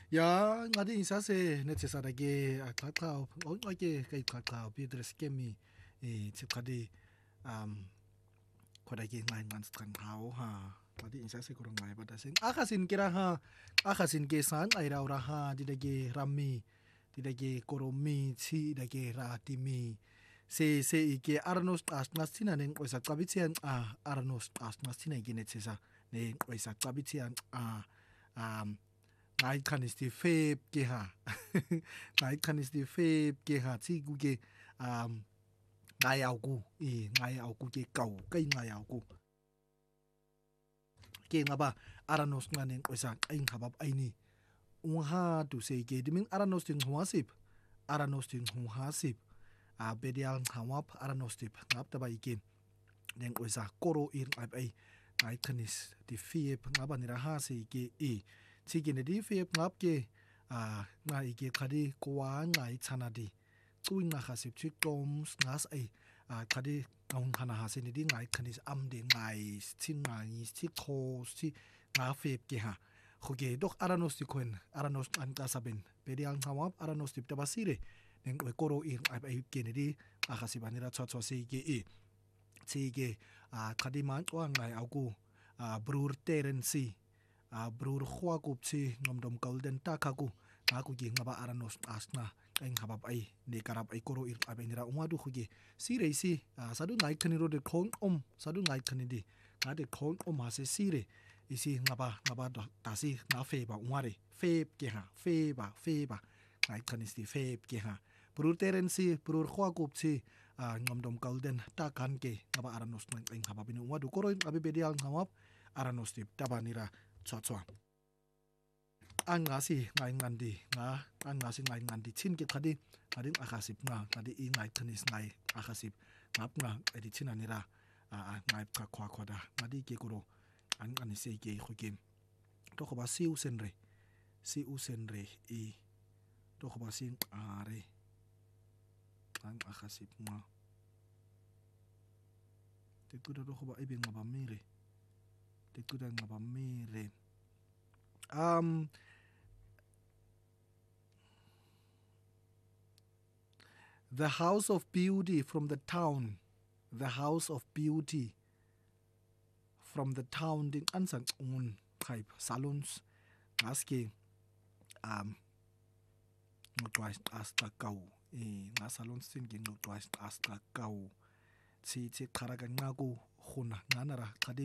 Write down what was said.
Ya ngadi isase netsesara ke axaxa onxa ke kayixaxa Peter skemi tsiqadi khoda ke nqanqan siqanqawo ha ngadi isase ko nqai bata sing akasin kira ha akasin ke san aira ora ha didage rami didage koromi thi didage ratimi se ke arnos asnasina nen qoisa qabithian arnos asnasina ke netsesa ne qoisa qabithian ngai khanis di feb ke ha ngai khanis di feb ke ha chi ku ke ngai au ku ngai au ku ke kau kai ngai au ku ke ngaba aranos nganen qoisa ai ngabab aini unha tu se ke dimin aranos tin huasip aranos tin huasip bedial ngawap aranos tip ngap tabai ke nen qoisa koro ir ai ngai khanis di feb ngaba ni ra ha se ke Sige ne di feb ngap ke ngai ke khadi kwa ngai chanadi tuing na khasip chi toms ngas ai khadi ngong khana ha se ne di ngai khanis am de ngai chi ngai chi thos chi nga feb ke ha khoge dok aranos ti kwen aranos an ka saben pediang ngawap aranos tip tabasire neng koro ir ai ke ne di khasibanira chwa se ke sige khadi man kwa ngai au ku brur terensi brur khwa kup chi ngomdom golden takaku aku gi ngaba aranos asna eng habab ai ne karab ai koro ir abenira umadu khugi sire si sadu ngai khani ro de khong sadu ngai khani di ka de khong ha se sire isi ngaba ta si na fe ba umare fe ke ha fe ba ngai khani si fe ke ha brur terensi brur khwa kup chi ngomdom golden takan ke ngaba aranos eng habab ni umadu koro abebedial ngawap aranos tip tabanira chwa an ngasi ngai ngandi nga an ngasi ngai ngandi chin ke khadi adin akhasip nga khadi I ngai khanis ngai akhasip ngap nga edi chin anira ngai ka khwa khoda ngadi ke kuro an ani se ke khukim to khoba si usenre to khoba sin are an akhasip nga te kuda to khoba ibe ngaba mire te kuda ngaba mire The house of beauty from the town. The house of beauty from the town. Din ansang ungun type salons. Aske ngotwais asta kau. Nga salons tin ging ngotwais asta kau. Ti kharaga ngaku khuna nganara khadi